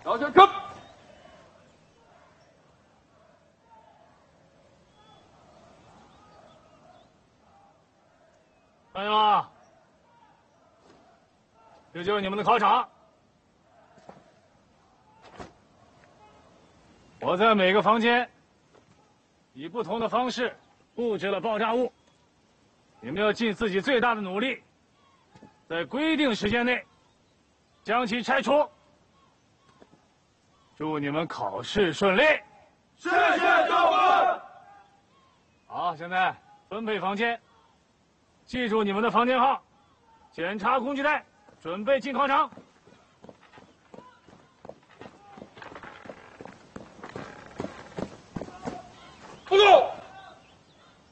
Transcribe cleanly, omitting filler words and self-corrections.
老将撤。 看见了，这就是你们的考场。我在每个房间以不同的方式布置了爆炸物，你们要尽自己最大的努力，在规定时间内将其拆除。祝你们考试顺利！ 谢谢教官。 好，现在分配房间，记住你们的房间号，检查工具袋，准备进考场。